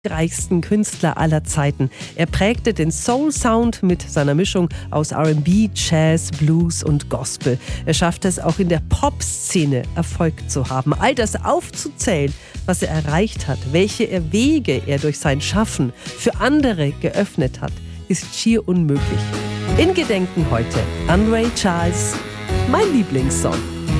reichsten Künstler aller Zeiten. Er prägte den Soul-Sound mit seiner Mischung aus R&B, Jazz, Blues und Gospel. Er schaffte es auch in der Pop-Szene Erfolg zu haben. All das aufzuzählen, was er erreicht hat, welche Wege er durch sein Schaffen für andere geöffnet hat, ist schier unmöglich. In Gedenken heute an Ray Charles, mein Lieblingssong.